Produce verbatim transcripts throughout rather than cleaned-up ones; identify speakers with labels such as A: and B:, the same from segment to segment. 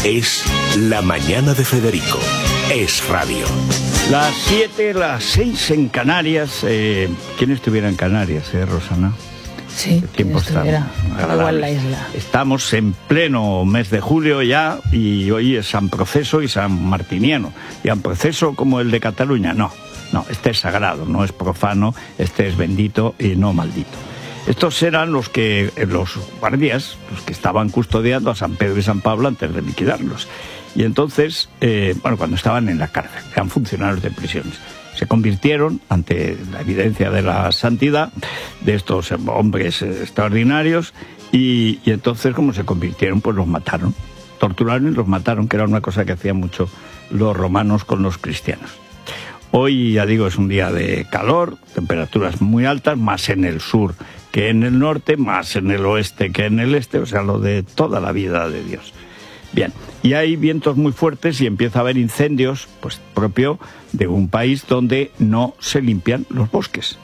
A: Es La Mañana de Federico. Es radio.
B: Las siete, las seis en Canarias. Eh, ¿Quién estuviera en Canarias, eh, Rosana?
C: Sí,
B: el tiempo está
C: igual la isla.
B: Estamos en pleno mes de julio ya y hoy es San Proceso y San Martiniano. Y San Proceso como el de Cataluña, no, no, este es sagrado, no es profano, este es bendito y no maldito. Estos eran los que, los guardias, los que estaban custodiando a San Pedro y San Pablo antes de liquidarlos. Y entonces, eh, bueno, cuando estaban en la cárcel, eran funcionarios de prisiones. Se convirtieron, ante la evidencia de la santidad de estos hombres extraordinarios, y, y entonces, como se convirtieron, pues los mataron. Torturaron y los mataron, que era una cosa que hacían mucho los romanos con los cristianos. Hoy, ya digo, es un día de calor, temperaturas muy altas, más en el sur que en el norte, más en el oeste que en el este, o sea, lo de toda la vida de Dios. Bien, y hay vientos muy fuertes y empieza a haber incendios, pues propio de un país donde no se limpian los bosques.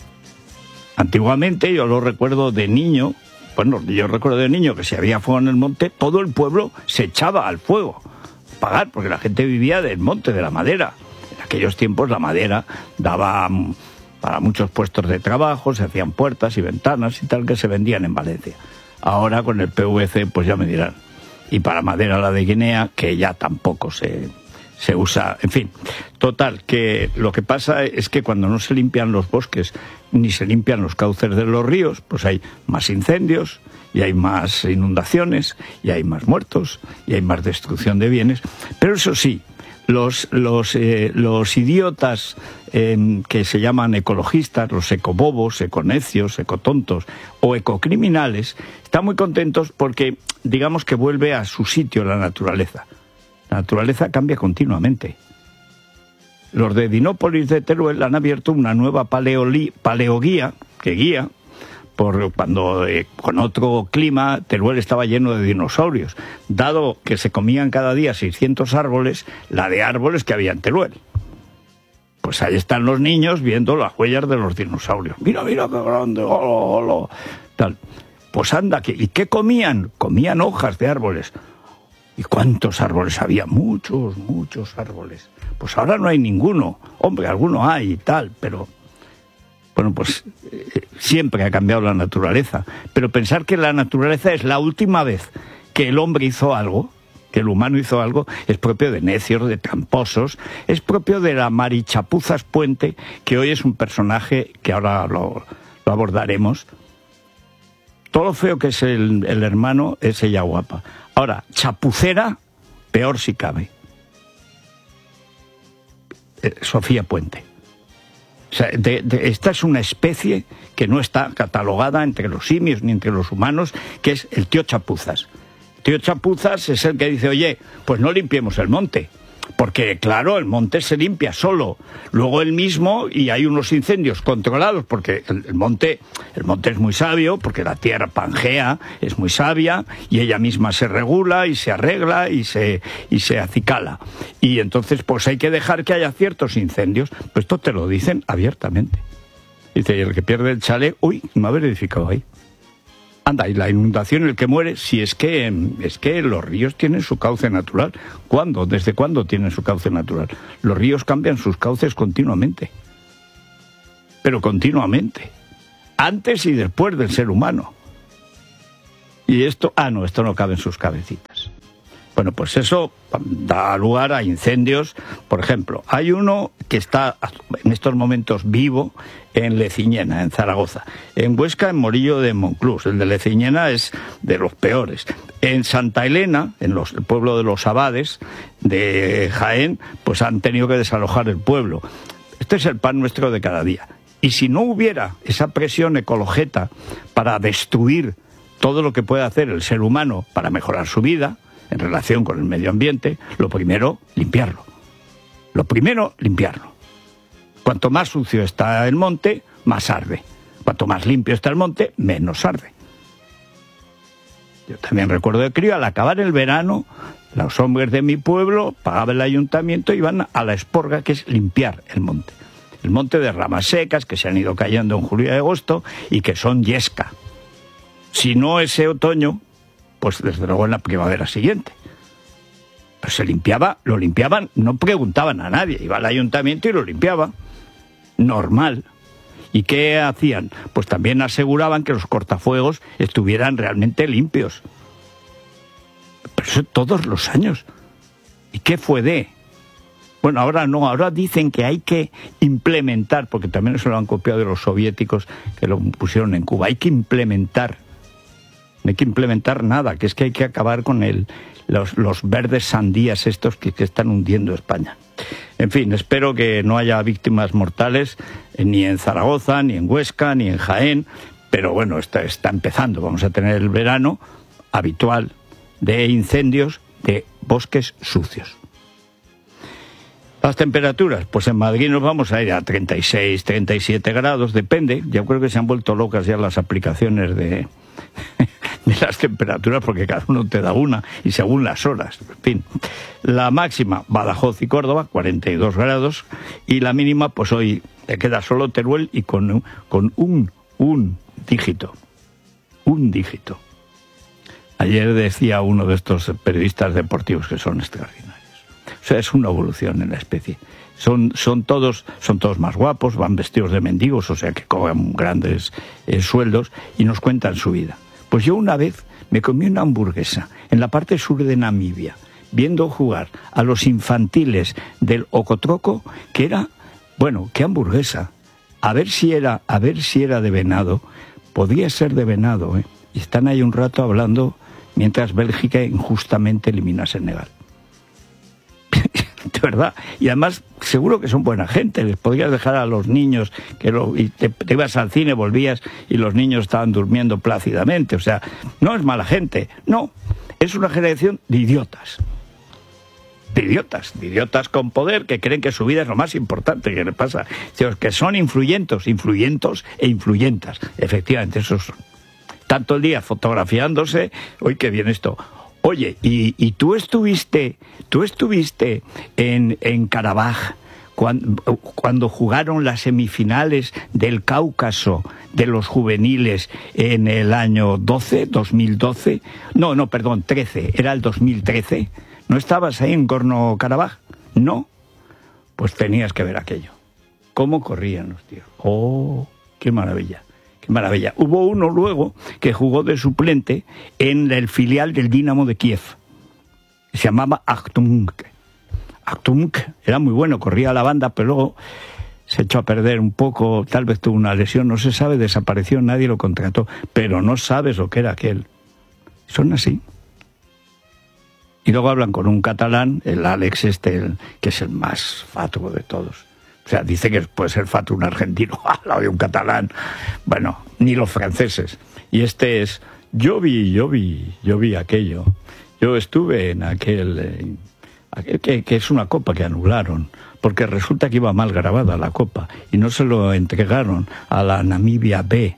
B: Antiguamente, yo lo recuerdo de niño, bueno, yo recuerdo de niño que si había fuego en el monte, todo el pueblo se echaba al fuego, a pagar, porque la gente vivía del monte, de la madera. En aquellos tiempos la madera daba para muchos puestos de trabajo, se hacían puertas y ventanas y tal que se vendían en Valencia. Ahora con el P V C, pues ya me dirán. Y para madera la de Guinea, que ya tampoco se, se usa. En fin, total, que lo que pasa es que cuando no se limpian los bosques ni se limpian los cauces de los ríos, pues hay más incendios y hay más inundaciones y hay más muertos y hay más destrucción de bienes. Pero eso sí, los, los, eh, los idiotas eh, que se llaman ecologistas, los ecobobos, econecios, ecotontos o ecocriminales, están muy contentos porque digamos que vuelve a su sitio la naturaleza. La naturaleza cambia continuamente. Los de Dinópolis de Teruel han abierto una nueva paleoli, paleoguía, que guía, por cuando eh, con otro clima Teruel estaba lleno de dinosaurios. Dado que se comían cada día seiscientos árboles, la de árboles que había en Teruel. Pues ahí están los niños viendo las huellas de los dinosaurios. Mira, mira qué grande, olo, olo, tal. Pues anda, ¿y qué comían? Comían hojas de árboles. ¿Y cuántos árboles había? Muchos, muchos árboles. Pues ahora no hay ninguno. Hombre, alguno hay y tal, pero... Bueno, pues eh, siempre ha cambiado la naturaleza. Pero pensar que la naturaleza es la última vez que el hombre hizo algo, que el humano hizo algo, es propio de necios, de tramposos, es propio de la Marichapuzas Puente, que hoy es un personaje que ahora lo, lo abordaremos. Todo lo feo que es el, el hermano es ella guapa. Ahora, chapucera, peor si cabe. Eh, Sofía Puente. O sea, de, de, esta es una especie que no está catalogada entre los simios ni entre los humanos, que es el tío Chapuzas. El tío Chapuzas es el que dice, oye, pues no limpiemos el monte. Porque, claro, el monte se limpia solo. Luego él mismo, y hay unos incendios controlados, porque el, el monte el monte es muy sabio, porque la tierra Pangea es muy sabia, y ella misma se regula, y se arregla, y se, y se acicala. Y entonces, pues hay que dejar que haya ciertos incendios. Pues esto te lo dicen abiertamente. Dice, y el que pierde el chalet, uy, me ha verificado ahí. Anda, y la inundación, el que muere, si es que es que los ríos tienen su cauce natural. ¿Cuándo? ¿Desde cuándo tienen su cauce natural? Los ríos cambian sus cauces continuamente. Pero continuamente. Antes y después del ser humano. Y esto, ah, no, esto no cabe en sus cabecitas. Bueno, pues eso da lugar a incendios. Por ejemplo, hay uno que está en estos momentos vivo en Leciñena, en Zaragoza. En Huesca, en Morillo de Monclús. El de Leciñena es de los peores. En Santa Elena, en los, el pueblo de los Abades de Jaén, pues han tenido que desalojar el pueblo. Este es el pan nuestro de cada día. Y si no hubiera esa presión ecologeta para destruir todo lo que puede hacer el ser humano para mejorar su vida, en relación con el medio ambiente, lo primero, limpiarlo. Lo primero, limpiarlo. Cuanto más sucio está el monte, más arde. Cuanto más limpio está el monte, menos arde. Yo también recuerdo de crío, al acabar el verano, los hombres de mi pueblo pagaban el ayuntamiento y iban a la esporga, que es limpiar el monte. El monte de ramas secas que se han ido cayendo en julio y agosto y que son yesca. Si no ese otoño, pues desde luego en la primavera siguiente. se limpiaba, lo limpiaban, no preguntaban a nadie, iba al ayuntamiento y lo limpiaba, normal. ¿Y qué hacían? Pues también aseguraban que los cortafuegos estuvieran realmente limpios. Pero eso todos los años. ¿Y qué fue de? Bueno, ahora no, ahora dicen que hay que implementar, porque también eso lo han copiado de los soviéticos que lo pusieron en Cuba, hay que implementar, no hay que implementar nada, que es que hay que acabar con el, los, los verdes sandías estos que, que están hundiendo España. En fin, espero que no haya víctimas mortales eh, ni en Zaragoza, ni en Huesca, ni en Jaén, pero bueno, está, está empezando, vamos a tener el verano habitual de incendios de bosques sucios. Las temperaturas, pues en Madrid nos vamos a ir a treinta y seis, treinta y siete grados, depende. Yo creo que se han vuelto locas ya las aplicaciones de, de las temperaturas, porque cada uno te da una y según las horas. En fin, la máxima, Badajoz y Córdoba, cuarenta y dos grados, y la mínima, pues hoy te queda solo Teruel y con, con un, un dígito, un dígito. Ayer decía uno de estos periodistas deportivos que son extraordinarios. O sea, es una evolución en la especie. Son, son, todos, son todos más guapos, van vestidos de mendigos, o sea que cobran grandes eh, sueldos y nos cuentan su vida. Pues yo una vez me comí una hamburguesa en la parte sur de Namibia, viendo jugar a los infantiles del Ocotroco, que era, bueno, qué hamburguesa. A ver si era, a ver si era de venado. Podía ser de venado, ¿eh? Y están ahí un rato hablando mientras Bélgica injustamente elimina a Senegal. De verdad, y además seguro que son buena gente, les podrías dejar a los niños que lo, y te, te ibas al cine, volvías y los niños estaban durmiendo plácidamente, o sea, no es mala gente, no, es una generación de idiotas, de idiotas, de idiotas con poder que creen que su vida es lo más importante que les pasa, que son influyentos, influyentos e influyentas, efectivamente, esos son, tanto el día fotografiándose, hoy qué bien esto. Oye, y, y tú estuviste, tú estuviste en, en Karabaj cuando, cuando jugaron las semifinales del Cáucaso de los juveniles en el año doce, dos mil doce, no, no, perdón, trece, era el dos mil trece. ¿No estabas ahí en Gorno-Karabaj? No, pues tenías que ver aquello. ¿Cómo corrían los tíos? ¡Oh, qué maravilla! ¡Qué maravilla! Hubo uno luego que jugó de suplente en el filial del Dinamo de Kiev. Se llamaba Achtung. Achtung era muy bueno, corría a la banda, pero luego se echó a perder un poco, tal vez tuvo una lesión, no se sabe, desapareció, nadie lo contrató, pero no sabes lo que era aquel. Son así. Y luego hablan con un catalán, el Alex este, el, que es el más fatuo de todos. O sea, dice que puede ser fatuo un argentino al lado de un catalán. Bueno, ni los franceses. Y este es, yo vi, yo vi, yo vi aquello. Yo estuve en aquel, eh, aquel que, que es una copa que anularon, porque resulta que iba mal grabada la copa y no se lo entregaron a la Namibia B.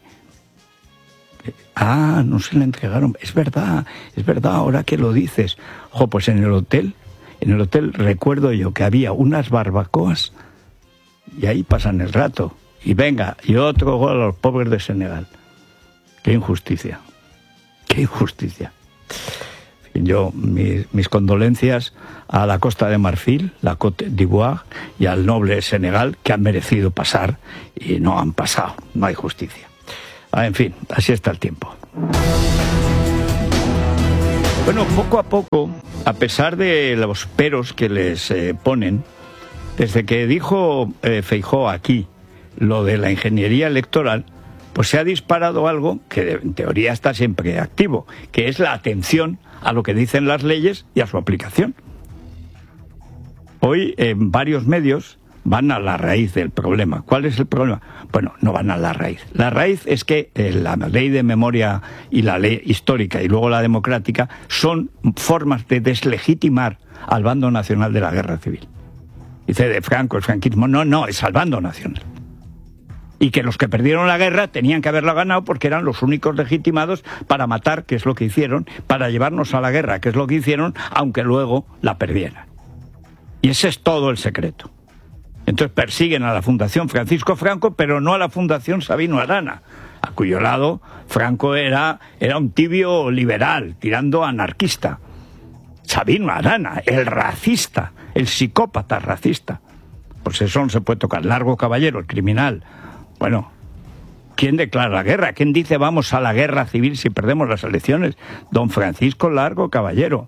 B: Ah, no se la entregaron. Es verdad, es verdad, ahora que lo dices. Jo, pues en el hotel, en el hotel recuerdo yo que había unas barbacoas y ahí pasan el rato. Y venga, y otro gol a los pobres de Senegal. Qué injusticia, qué injusticia. Yo, mis, mis condolencias a la Costa de Marfil, la Côte d'Ivoire, y al noble Senegal, que han merecido pasar y no han pasado. No hay justicia. Ah, en fin, así está el tiempo. Bueno, poco a poco, a pesar de los peros que les eh, ponen, desde que dijo eh, Feijóo aquí lo de la ingeniería electoral, pues se ha disparado algo que en teoría está siempre activo, que es la atención a lo que dicen las leyes y a su aplicación. Hoy en varios medios van a la raíz del problema. ¿Cuál es el problema? Bueno, no van a la raíz. La raíz es que eh, la ley de memoria y la ley histórica y luego la democrática son formas de deslegitimar al bando nacional de la guerra civil. Dice de Franco, el franquismo. No, no, es al bando nacional. Y que los que perdieron la guerra tenían que haberla ganado porque eran los únicos legitimados para matar, que es lo que hicieron, para llevarnos a la guerra, que es lo que hicieron, aunque luego la perdieran. Y ese es todo el secreto. Entonces persiguen a la Fundación Francisco Franco, pero no a la Fundación Sabino Arana, a cuyo lado Franco era, era un tibio liberal, tirando anarquista. Sabino Arana, el racista, el psicópata racista. Pues eso no se puede tocar. Largo Caballero, el criminal. Bueno, ¿quién declara la guerra? ¿Quién dice vamos a la guerra civil si perdemos las elecciones? Don Francisco Largo Caballero.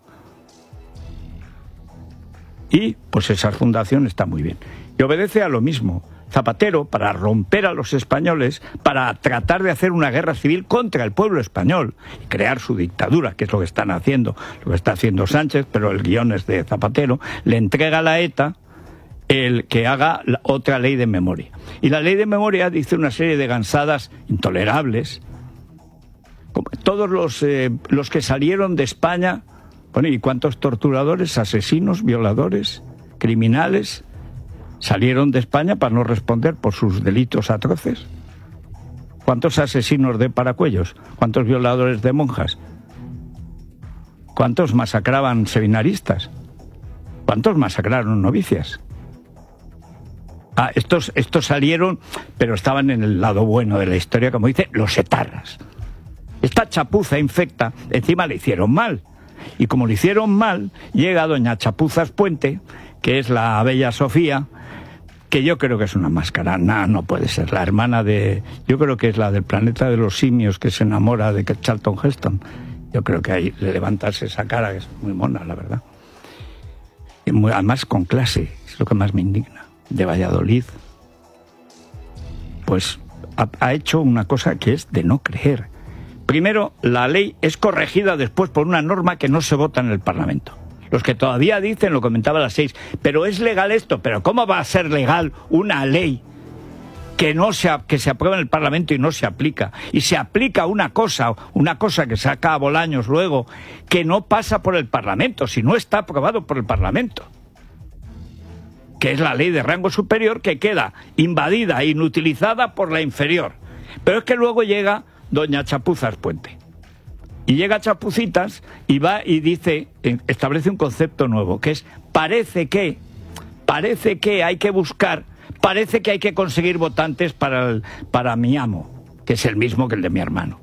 B: Y pues esa fundación está muy bien. Y obedece a lo mismo. Zapatero, para romper a los españoles, para tratar de hacer una guerra civil contra el pueblo español y crear su dictadura, que es lo que están haciendo, lo que está haciendo Sánchez, pero el guión es de Zapatero, le entrega a la ETA el que haga otra ley de memoria. Y la ley de memoria dice una serie de gansadas intolerables. Como todos los, eh, los que salieron de España, bueno, ¿y cuántos torturadores, asesinos, violadores, criminales salieron de España para no responder por sus delitos atroces? ¿Cuántos asesinos de paracuellos? ¿Cuántos violadores de monjas? ¿Cuántos masacraban seminaristas? ¿Cuántos masacraron novicias? Ah, estos, estos salieron, pero estaban en el lado bueno de la historia, como dice, los etarras. Esta chapuza infecta, encima le hicieron mal. Y como le hicieron mal, llega doña Chapuzas Puente, que es la bella Sofía, que yo creo que es una máscara. No, no puede ser. La hermana de... Yo creo que es la del planeta de los simios que se enamora de Charlton Heston. Yo creo que ahí le levantarse esa cara, que es muy mona, la verdad. Y muy, además con clase, es lo que más me indigna. De Valladolid. Pues ha, ha hecho una cosa que es de no creer. Primero, la ley es corregida después por una norma que no se vota en el Parlamento. Los que todavía dicen, lo comentaba a las seis, pero es legal esto, pero ¿cómo va a ser legal una ley que no se, que se aprueba en el Parlamento y no se aplica? Y se aplica una cosa, una cosa que saca a Bolaños luego, que no pasa por el Parlamento, si no está aprobado por el Parlamento, que es la ley de rango superior, que queda invadida e inutilizada por la inferior. Pero es que luego llega doña Chapuzas Puente. Y llega Chapucitas y va y dice, establece un concepto nuevo, que es, parece que, parece que hay que buscar, parece que hay que conseguir votantes para, el, para mi amo, que es el mismo que el de mi hermano.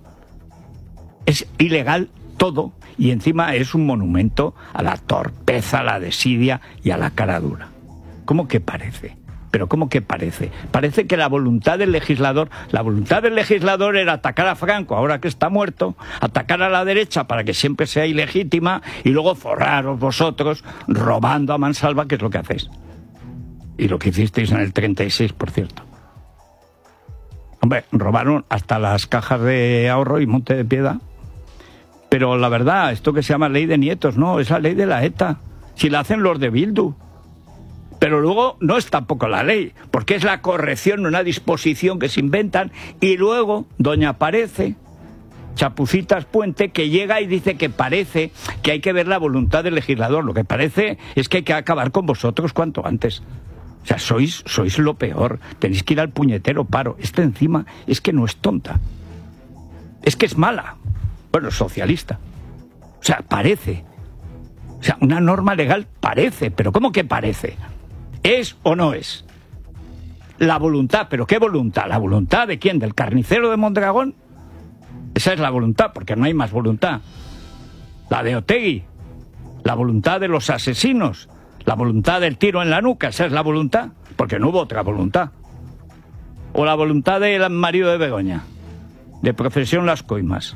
B: Es ilegal todo y encima es un monumento a la torpeza, a la desidia y a la cara dura. ¿Cómo que parece? ¿Pero cómo que parece? Parece que la voluntad del legislador, la voluntad del legislador era atacar a Franco, ahora que está muerto, atacar a la derecha para que siempre sea ilegítima y luego forraros vosotros robando a mansalva, que es lo que hacéis. Y lo que hicisteis en el treinta y seis, por cierto. Hombre, robaron hasta las cajas de ahorro y Monte de Piedad. Pero la verdad, esto que se llama ley de nietos, no, es la ley de la ETA. Si la hacen los de Bildu. Pero luego no es tampoco la ley, porque es la corrección, una disposición que se inventan, y luego doña aparece, Chapucitas Puente, que llega y dice que parece que hay que ver la voluntad del legislador. Lo que parece es que hay que acabar con vosotros cuanto antes. O sea, sois, sois lo peor, tenéis que ir al puñetero paro. Esta encima es que no es tonta, es que es mala, bueno, socialista. O sea, parece, o sea, una norma legal parece, pero ¿cómo que parece? ¿Es o no es? La voluntad, ¿pero qué voluntad? ¿La voluntad de quién? ¿Del carnicero de Mondragón? Esa es la voluntad, porque no hay más voluntad. La de Otegi, la voluntad de los asesinos, la voluntad del tiro en la nuca, esa es la voluntad, porque no hubo otra voluntad. O la voluntad del marido de Begoña, de Profesión Las Coimas.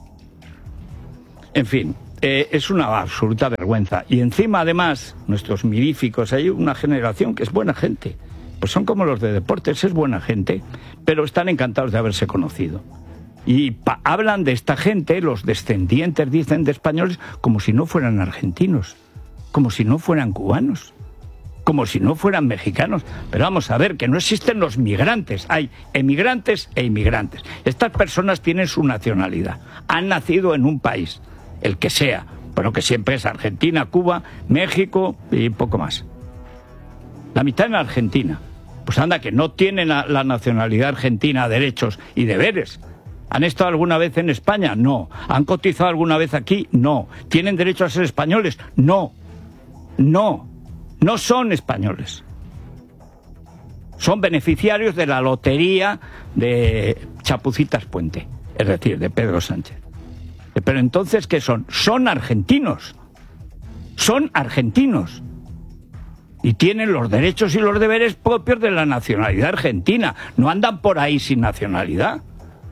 B: En fin. Eh, es una absoluta vergüenza. Y encima, además, nuestros miríficos, hay una generación que es buena gente. Pues son como los de deportes, es buena gente, pero están encantados de haberse conocido. Y pa- hablan de esta gente, los descendientes, dicen, de españoles, como si no fueran argentinos, como si no fueran cubanos, como si no fueran mexicanos. Pero vamos a ver, que no existen los migrantes, hay emigrantes e inmigrantes. Estas personas tienen su nacionalidad, han nacido en un país, el que sea, pero que siempre es Argentina, Cuba, México y poco más. La mitad en Argentina. Pues anda, que no tienen la, la nacionalidad argentina derechos y deberes. ¿Han estado alguna vez en España? No. ¿Han cotizado alguna vez aquí? No. ¿Tienen derecho a ser españoles? No. No. No son españoles. Son beneficiarios de la lotería de Chapucitas Puente, es decir, de Pedro Sánchez. Pero entonces, ¿qué son? Son argentinos. son argentinos. Y tienen los derechos y los deberes propios de la nacionalidad argentina. No andan por ahí sin nacionalidad.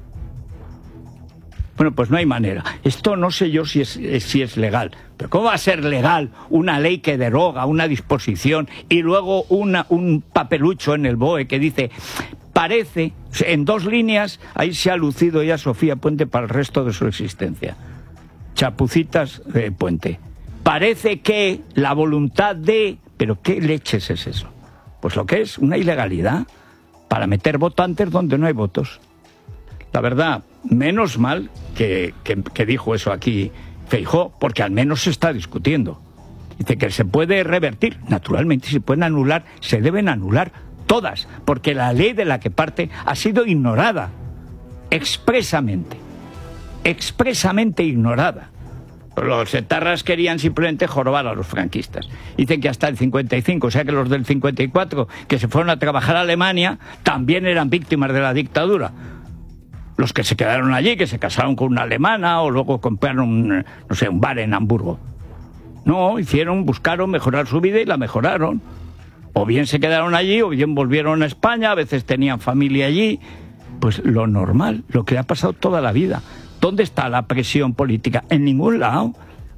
B: Bueno, pues no hay manera. Esto no sé yo si es, si es legal. Pero ¿cómo va a ser legal una ley que deroga una disposición y luego una, un papelucho en el B O E que dice... Parece, en dos líneas, ahí se ha lucido ya Sofía Puente para el resto de su existencia. Chapucitas de Puente. Parece que la voluntad de... ¿Pero qué leches es eso? Pues lo que es una ilegalidad para meter votantes donde no hay votos. La verdad, menos mal que, que, que dijo eso aquí Feijóo, porque al menos se está discutiendo. Dice que se puede revertir, naturalmente, se pueden anular, se deben anular todas, porque la ley de la que parte ha sido ignorada, expresamente, expresamente ignorada. Los etarras querían simplemente jorobar a los franquistas. Dicen que hasta el cincuenta y cinco, o sea que los del cincuenta y cuatro, que se fueron a trabajar a Alemania, también eran víctimas de la dictadura. Los que se quedaron allí, que se casaron con una alemana o luego compraron, un, no sé, un bar en Hamburgo. No, hicieron, buscaron mejorar su vida y la mejoraron. O bien se quedaron allí, o bien volvieron a España, a veces tenían familia allí. Pues lo normal, lo que ha pasado toda la vida. ¿Dónde está la presión política? En ningún lado.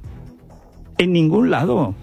B: En ningún lado.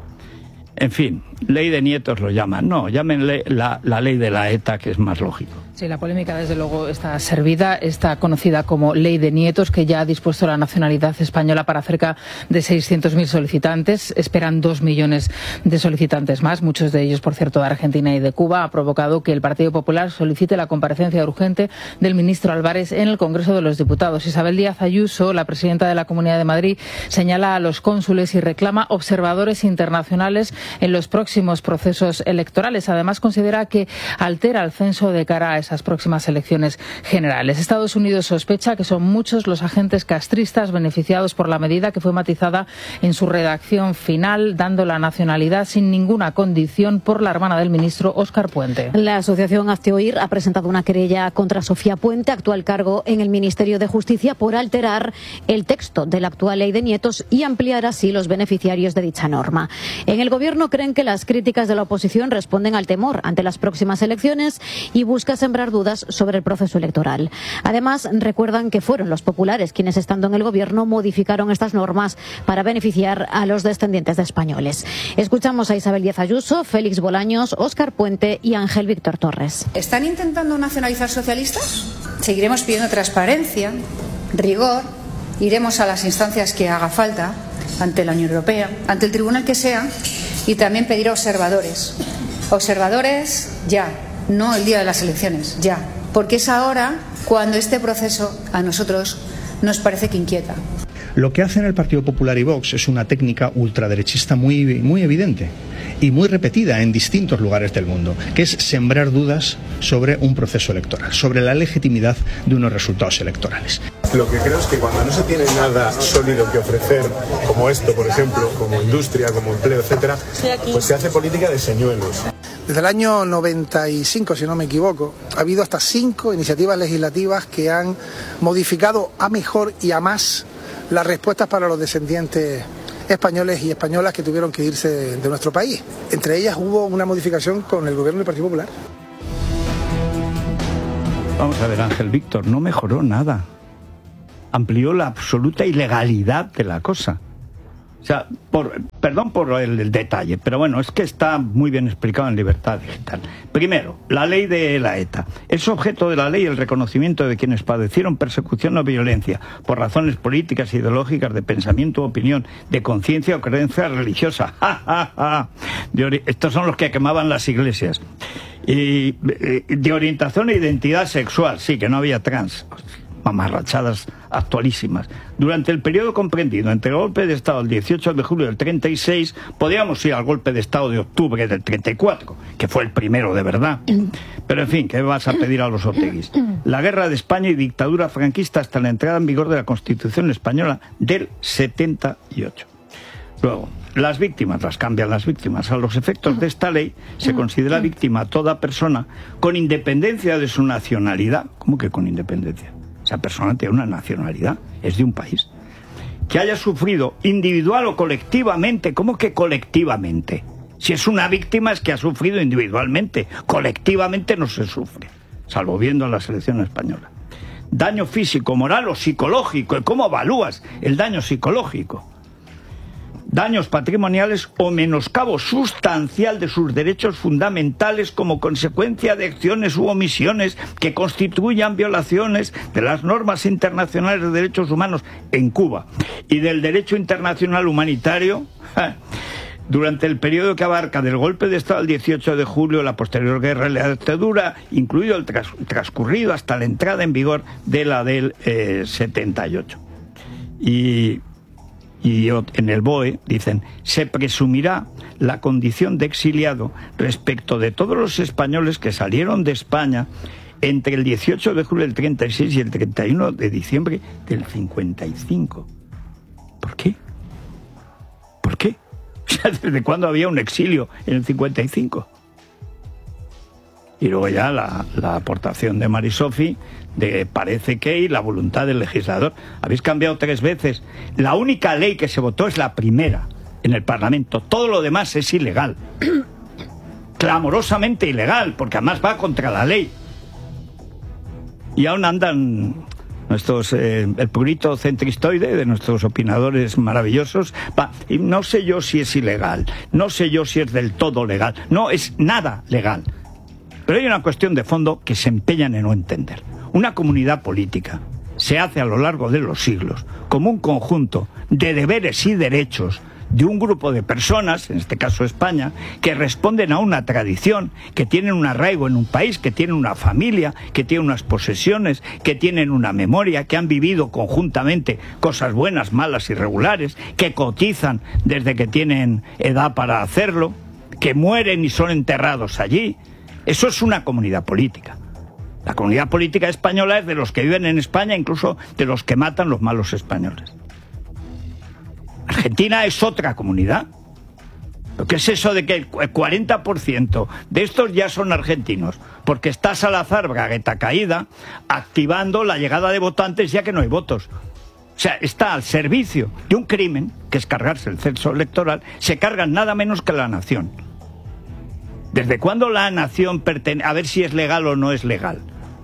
B: En fin, ley de nietos lo llaman. No, llámenle la, la ley de la ETA, que es más lógico.
C: Sí, la polémica desde luego está servida, está conocida como Ley de Nietos, que ya ha dispuesto la nacionalidad española para cerca de seiscientos mil solicitantes. Esperan dos millones de solicitantes más, muchos de ellos, por cierto, de Argentina y de Cuba. Ha provocado que el Partido Popular solicite la comparecencia urgente del ministro Álvarez en el Congreso de los Diputados. Isabel Díaz Ayuso, la presidenta de la Comunidad de Madrid, señala a los cónsules y reclama observadores internacionales en los próximos procesos electorales. Además, considera que altera el censo de cara a esas próximas elecciones generales. Estados Unidos sospecha que son muchos los agentes castristas beneficiados por la medida, que fue matizada en su redacción final, dando la nacionalidad sin ninguna condición por la hermana del ministro, Óscar Puente.
D: La asociación Hazte Oír ha presentado una querella contra Sofía Puente, actual cargo en el Ministerio de Justicia, por alterar el texto de la actual ley de nietos y ampliar así los beneficiarios de dicha norma. En el Gobierno creen que las críticas de la oposición responden al temor ante las próximas elecciones y busca sembrar dudas sobre el proceso electoral. Además, recuerdan que fueron los populares quienes, estando en el Gobierno, modificaron estas normas para beneficiar a los descendientes de españoles. Escuchamos a Isabel Díaz Ayuso, Félix Bolaños, Óscar Puente y Ángel Víctor Torres.
E: ¿Están intentando nacionalizar socialistas? Seguiremos pidiendo transparencia, rigor, iremos a las instancias que haga falta, ante la Unión Europea, ante el tribunal que sea, y también pedir observadores. Observadores ya. No el día de las elecciones, ya. Porque es ahora cuando este proceso a nosotros nos parece que inquieta.
F: Lo que hacen el Partido Popular y Vox es una técnica ultraderechista muy, muy evidente y muy repetida en distintos lugares del mundo, que es sembrar dudas sobre un proceso electoral, sobre la legitimidad de unos resultados electorales.
G: Lo que creo es que cuando no se tiene nada sólido que ofrecer, como esto, por ejemplo, como industria, como empleo, etcétera, pues se hace política de señuelos.
H: Desde el año noventa y cinco, si no me equivoco, ha habido hasta cinco iniciativas legislativas que han modificado a mejor y a más las respuestas para los descendientes españoles y españolas que tuvieron que irse de, de nuestro país. Entre ellas hubo una modificación con el gobierno del Partido Popular.
B: Vamos a ver, Ángel Víctor, no mejoró nada. Amplió la absoluta ilegalidad de la cosa. O sea, por, perdón por el, el detalle, pero bueno, es que está muy bien explicado en Libertad Digital. Primero, la ley de la ETA. Es objeto de la ley el reconocimiento de quienes padecieron persecución o violencia por razones políticas, ideológicas, de pensamiento o opinión, de conciencia o creencia religiosa. ¡Ja, ja, ja! De, estos son los que quemaban las iglesias. Y de orientación e identidad sexual, sí, que no había trans. Mamarrachadas actualísimas. Durante el periodo comprendido entre el golpe de Estado del dieciocho de julio del treinta y seis, podríamos ir al golpe de Estado de octubre del treinta y cuatro, que fue el primero de verdad. Pero en fin, ¿qué vas a pedir a los oteguis? La guerra de España y dictadura franquista hasta la entrada en vigor de la Constitución española del setenta y ocho. Luego, las víctimas, las cambian las víctimas. A los efectos de esta ley se considera víctima a toda persona con independencia de su nacionalidad. ¿Cómo que con independencia? Esa persona tiene una nacionalidad, es de un país, que haya sufrido individual o colectivamente. ¿Cómo que colectivamente? Si es una víctima es que ha sufrido individualmente, colectivamente no se sufre, salvo viendo la selección española. Daño físico, moral o psicológico. ¿Cómo evalúas el daño psicológico? Daños patrimoniales o menoscabo sustancial de sus derechos fundamentales como consecuencia de acciones u omisiones que constituyan violaciones de las normas internacionales de derechos humanos en Cuba y del derecho internacional humanitario durante el periodo que abarca del golpe de Estado al dieciocho de julio, la posterior guerra y la dictadura, incluido el tras, transcurrido hasta la entrada en vigor de la del eh, setenta y ocho. Y, y en el B O E dicen, se presumirá la condición de exiliado respecto de todos los españoles que salieron de España entre el dieciocho de julio del treinta y seis y el treinta y uno de diciembre del cincuenta y cinco. ¿Por qué? ¿Por qué? O sea, ¿desde cuándo había un exilio en el cincuenta y cinco? Y luego ya la, la aportación de Marisofi de parece que y la voluntad del legislador. Habéis cambiado tres veces. La única ley que se votó es la primera en el Parlamento. Todo lo demás es ilegal. Clamorosamente ilegal, porque además va contra la ley. Y aún andan nuestros, eh, el purito centristoide de nuestros opinadores maravillosos, va, y no sé yo si es ilegal, no sé yo si es del todo legal, no es nada legal. Pero hay una cuestión de fondo que se empeñan en no entender. Una comunidad política se hace a lo largo de los siglos como un conjunto de deberes y derechos de un grupo de personas, en este caso España, que responden a una tradición, que tienen un arraigo en un país, que tienen una familia, que tienen unas posesiones, que tienen una memoria, que han vivido conjuntamente cosas buenas, malas y regulares, que cotizan desde que tienen edad para hacerlo, que mueren y son enterrados allí. Eso es una comunidad política. La comunidad política española es de los que viven en España, incluso de los que matan los malos españoles. Argentina es otra comunidad. ¿Qué es eso de que el cuarenta por ciento de estos ya son argentinos? Porque está Salazar, bragueta caída, activando la llegada de votantes ya que no hay votos. O sea, está al servicio de un crimen, que es cargarse el censo electoral. Se cargan nada menos que la nación. ¿Desde cuándo la nación pertenece? A ver si es legal o no es legal.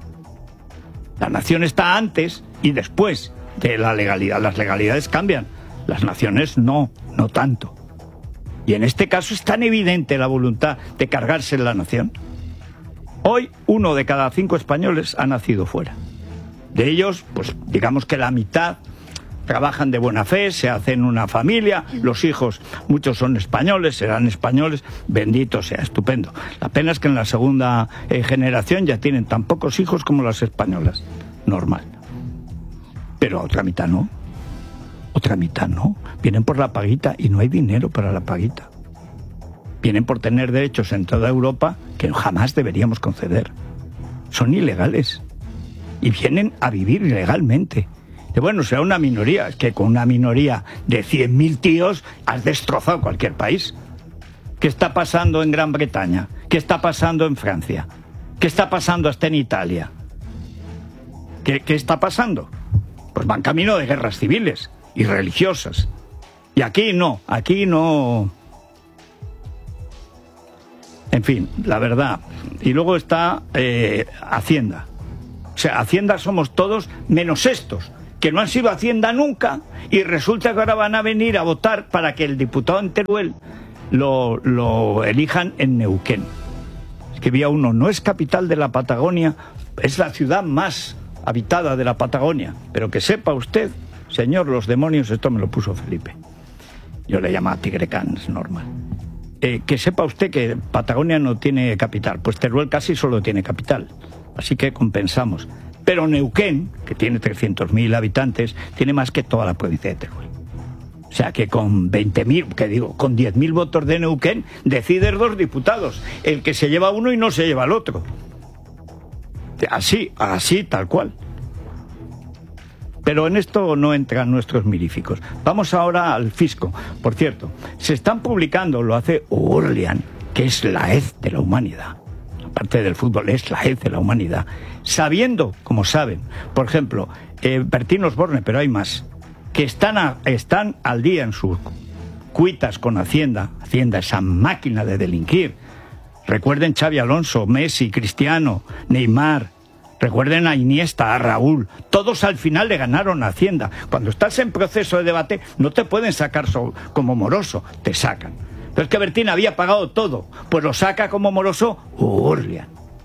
B: La nación está antes y después de la legalidad. Las legalidades cambian. Las naciones no, no tanto. Y en este caso es tan evidente la voluntad de cargarse la nación. Hoy uno de cada cinco españoles ha nacido fuera. De ellos, pues digamos que la mitad trabajan de buena fe, se hacen una familia, los hijos, muchos son españoles, serán españoles, bendito sea, estupendo. La pena es que en la segunda eh, generación ya tienen tan pocos hijos como las españolas, normal. Pero otra mitad no. Otra mitad no. Vienen por la paguita y no hay dinero para la paguita. Vienen por tener derechos en toda Europa que jamás deberíamos conceder. Son ilegales. Y vienen a vivir ilegalmente. Y bueno, será una minoría. Es que con una minoría de cien mil tíos has destrozado cualquier país. ¿Qué está pasando en Gran Bretaña? ¿Qué está pasando en Francia? ¿Qué está pasando hasta en Italia? ¿Qué, qué está pasando? Pues van camino de guerras civiles y religiosas. Y aquí no, aquí no. En fin, la verdad. Y luego está eh, Hacienda. O sea, Hacienda somos todos menos estos, que no han sido Hacienda nunca, y resulta que ahora van a venir a votar para que el diputado en Teruel lo, lo elijan en Neuquén. Escribía uno, no es capital de la Patagonia, es la ciudad más habitada de la Patagonia, pero que sepa usted, señor, los demonios, esto me lo puso Felipe, yo le llamaba Tigrecán, es normal, eh, que sepa usted que Patagonia no tiene capital, pues Teruel casi solo tiene capital, así que compensamos. Pero Neuquén, que tiene trescientos mil habitantes, tiene más que toda la provincia de Teruel. O sea que con veinte mil, que digo, con diez mil votos de Neuquén, deciden dos diputados, el que se lleva uno y no se lleva el otro. Así, así, tal cual. Pero en esto no entran nuestros miríficos. Vamos ahora al fisco. Por cierto, se están publicando, lo hace Orlean, que es la hez de la humanidad. Aparte del fútbol, es la hez de la humanidad. Sabiendo, como saben, por ejemplo, eh, Bertín Osborne, pero hay más, que están, a, están al día en sus cuitas con Hacienda. Hacienda, esa máquina de delinquir. Recuerden Xabi Alonso, Messi, Cristiano, Neymar. Recuerden a Iniesta, a Raúl. Todos al final le ganaron a Hacienda. Cuando estás en proceso de debate no te pueden sacar so, como moroso, te sacan. Pero es que Bertín había pagado todo, pues lo saca como moroso Gurlian,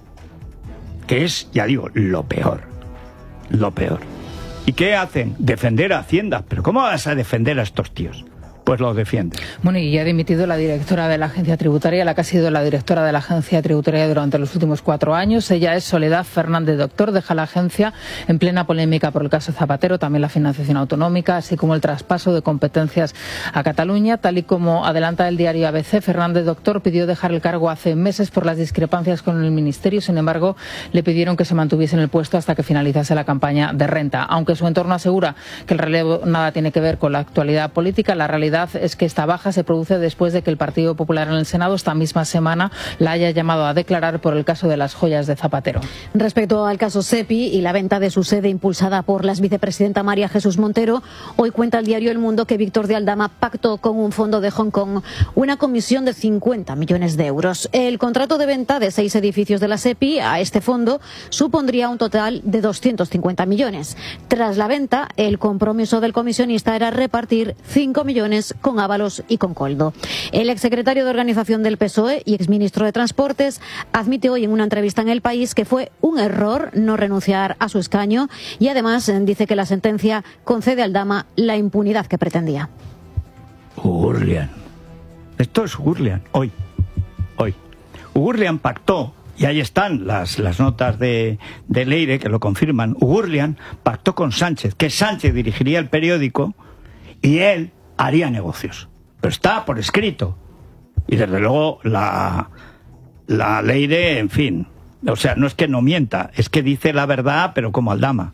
B: que es, ya digo, lo peor, lo peor. ¿Y qué hacen? Defender a Hacienda. ¿Pero cómo vas a defender a estos tíos? Pues los defiende.
C: Bueno, y ya ha dimitido la directora de la agencia tributaria, la que ha sido la directora de la agencia tributaria durante los últimos cuatro años. Ella es Soledad Fernández Doctor. Deja la agencia en plena polémica por el caso Zapatero, también la financiación autonómica, así como el traspaso de competencias a Cataluña. Tal y como adelanta el diario A B C, Fernández Doctor pidió dejar el cargo hace meses por las discrepancias con el ministerio. Sin embargo, le pidieron que se mantuviese en el puesto hasta que finalizase la campaña de renta. Aunque su entorno asegura que el relevo nada tiene que ver con la actualidad política, la realidad es que esta baja se produce después de que el Partido Popular en el Senado esta misma semana la haya llamado a declarar por el caso de las joyas de Zapatero.
D: Respecto al caso SEPI y la venta de su sede impulsada por la exvicepresidenta María Jesús Montero, hoy cuenta el diario El Mundo que Víctor de Aldama pactó con un fondo de Hong Kong una comisión de cincuenta millones de euros. El contrato de venta de seis edificios de la SEPI a este fondo supondría un total de doscientos cincuenta millones. Tras la venta, el compromiso del comisionista era repartir cinco millones con Ábalos y con Coldo. El exsecretario de Organización del P S O E y exministro de Transportes admite hoy en una entrevista en El País que fue un error no renunciar a su escaño y además dice que la sentencia concede a Aldama la impunidad que pretendía.
B: Gurlian. Esto es Gurlian. Hoy. Hoy. Gurlian pactó, y ahí están las, las notas de, de Leire que lo confirman. Gurlian pactó con Sánchez, que Sánchez dirigiría el periódico y él haría negocios. Pero está por escrito. Y desde luego la, la Leire, en fin, o sea, no es que no mienta, es que dice la verdad, pero como Aldama.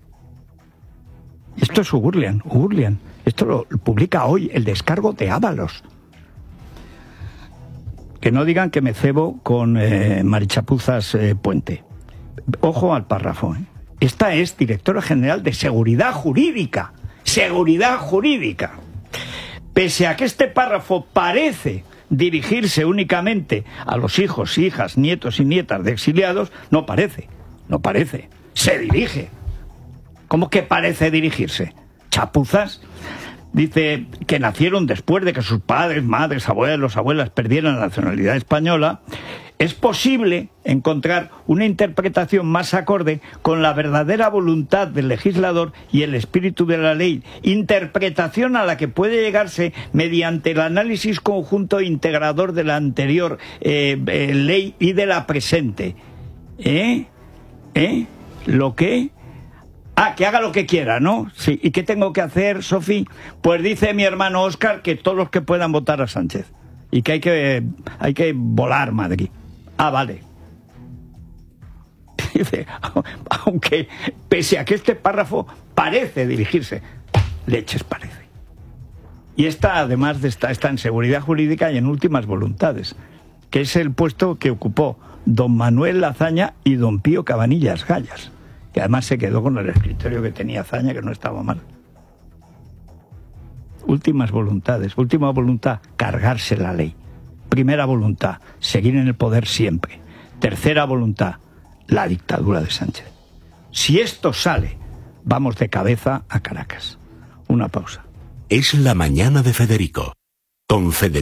B: Esto es Gurlian, Gurlian. Esto lo publica hoy el descargo de Ábalos. Que no digan que me cebo con eh, Marichapuzas eh, Puente. Ojo al párrafo. ¿eh? Esta es directora general de Seguridad Jurídica. Seguridad Jurídica. Pese a que este párrafo parece dirigirse únicamente a los hijos, hijas, nietos y nietas de exiliados, no parece, no parece, se dirige. ¿Cómo que parece dirigirse? Chapuzas dice que nacieron después de que sus padres, madres, abuelos, abuelas perdieran la nacionalidad española. Es posible encontrar una interpretación más acorde con la verdadera voluntad del legislador y el espíritu de la ley, interpretación a la que puede llegarse mediante el análisis conjunto e integrador de la anterior eh, eh, ley y de la presente. ¿Eh? ¿Eh? ¿Lo que? Ah, que haga lo que quiera, ¿no? Sí. ¿Y qué tengo que hacer, Sofi? Pues dice mi hermano Óscar que todos los que puedan votar a Sánchez. Y que hay que, hay que volar Madrid. Ah, vale. Dice, aunque pese a que este párrafo parece dirigirse, leches parece. Y esta, además de esta, está en seguridad jurídica y en últimas voluntades, que es el puesto que ocupó don Manuel Azaña y don Pío Cabanillas Gallas, que además se quedó con el escritorio que tenía Azaña, que no estaba mal. Últimas voluntades. Última voluntad, cargarse la ley. Primera voluntad, seguir en el poder siempre. Tercera voluntad, la dictadura de Sánchez. Si esto sale, vamos de cabeza a Caracas. Una pausa.
A: Es la mañana de Federico, con Federico.